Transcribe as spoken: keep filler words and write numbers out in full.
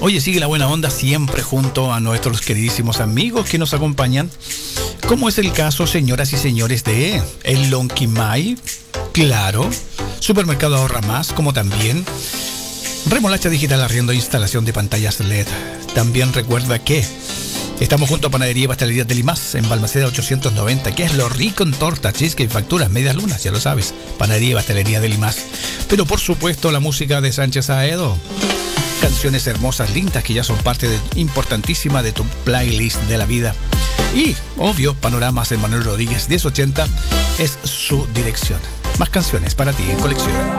Oye, sigue la buena onda siempre junto a nuestros queridísimos amigos que nos acompañan, como es el caso, señoras y señores, de el Lonquimay, claro, Supermercado Ahorra Más, como también Remolacha Digital, arriendo e instalación de pantallas L E D. También recuerda que estamos junto a Panadería y Pastelería de Limas, en Balmaceda ochocientos noventa, que es lo rico en torta, cheesecake, facturas, medias lunas, ya lo sabes. Panadería y Pastelería de Limas. Pero por supuesto la música de Sánchez Aedo. Canciones hermosas, lindas, que ya son parte de, importantísima de tu playlist de la vida. Y, obvio, Panoramas en Manuel Rodríguez, diez ochenta, es su dirección. Más canciones para ti en colección.